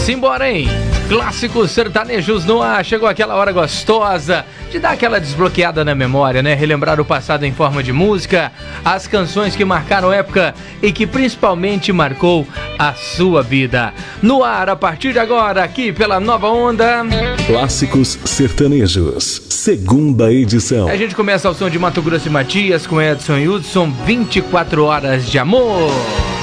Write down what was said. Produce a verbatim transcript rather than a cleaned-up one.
Simbora, hein? Clássicos sertanejos no ar. Chegou aquela hora gostosa de dar aquela desbloqueada na memória, né? Relembrar o passado em forma de música, as canções que marcaram época e que principalmente marcou a sua vida. No ar, a partir de agora, aqui pela Nova Onda. Clássicos sertanejos, segunda edição. A gente começa ao som de Mato Grosso e Matias com Edson e Hudson, vinte e quatro horas de amor.